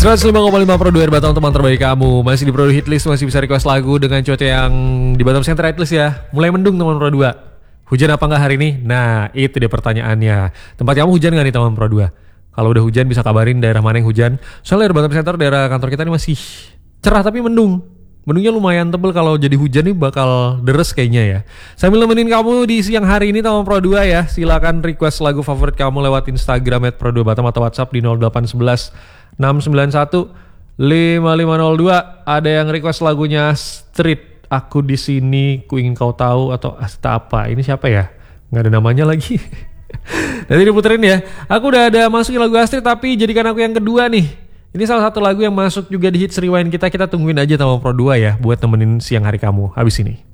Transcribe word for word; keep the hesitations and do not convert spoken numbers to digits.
seratus lima koma lima Pro dua R Batam, teman terbaik kamu. Masih di Pro Hitlist, masih bisa request lagu dengan cuaca yang di Batam Center Hitlist ya. Mulai mendung teman Pro dua. Hujan apa enggak hari ini? Nah itu dia pertanyaannya. Tempat kamu hujan gak nih teman Pro dua? Kalau udah hujan bisa kabarin daerah mana yang hujan. Soalnya di Batam Center, daerah kantor kita ini masih cerah tapi mendung. Mendungnya lumayan tebel, kalau jadi hujan nih bakal deres kayaknya ya. Sambil nemenin kamu di siang hari ini teman Pro dua ya. Silakan request lagu favorit kamu lewat Instagram at Pro dua Batam atau WhatsApp di nol delapan satu satu enam sembilan satu lima lima nol dua. Ada yang request lagunya Street, Aku di Sini, Ku Ingin Kau Tahu, atau Asta apa? Ini siapa ya? Nggak ada namanya lagi. Nanti diputerin ya. Aku udah ada masukin lagu Astrid, tapi jadikan aku yang kedua nih. Ini salah satu lagu yang masuk juga di Hits Rewind kita. Kita tungguin aja sama Pro dua ya buat nemenin siang hari kamu habis ini.